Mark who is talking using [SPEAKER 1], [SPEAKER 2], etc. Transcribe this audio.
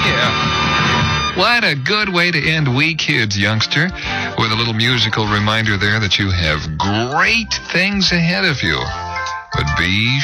[SPEAKER 1] Yeah. What a good way to end We Kids, youngster, with a little musical reminder there that you have great things ahead of you. But be